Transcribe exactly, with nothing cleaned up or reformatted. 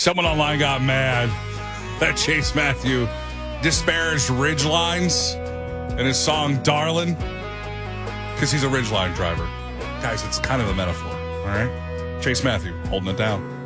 Someone online got mad that Chase Matthew disparaged Ridgelines in his song Darlin' because he's a Ridgeline driver. Guys, it's kind of a metaphor, all right? Chase Matthew holding it down.